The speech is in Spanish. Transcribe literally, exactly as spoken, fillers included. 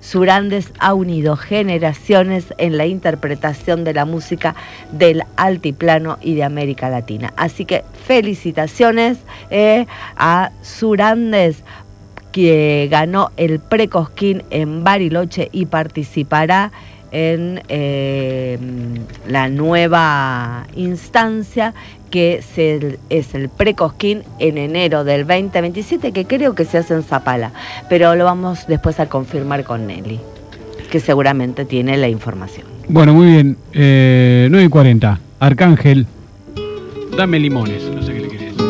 Surandes ha unido generaciones en la interpretación de la música del altiplano y de América Latina. Así que felicitaciones eh, a Surandes, que ganó el Precosquín en Bariloche y participará en eh, la nueva instancia que es el, es el Precosquín en enero del veinte veintisiete, que creo que se hace en Zapala, pero lo vamos después a confirmar con Nelly, que seguramente tiene la información. Bueno, muy bien, eh, nueve y cuarenta, Arcángel, dame limones.